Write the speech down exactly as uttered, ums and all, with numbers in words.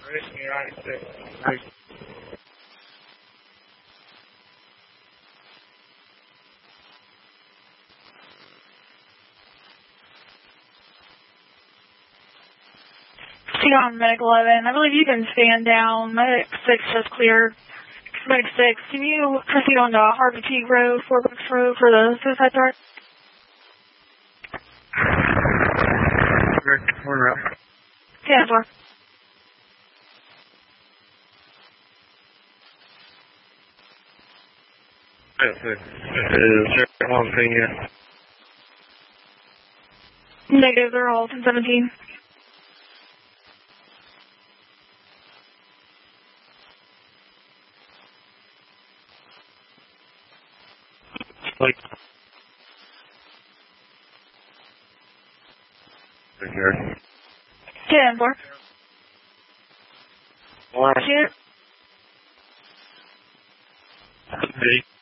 You're right, six. Right. See on Medic eleven. I believe you can stand down. Medic six is clear. Medic six, can you proceed on to Harvey Teague Road, Fort Brooks Road for the suicide threat? We're up. Yeah, four. Is there one thing yet? Negative, they're all ten seventeen. Like, here. ten four. One. Shoot. Eight.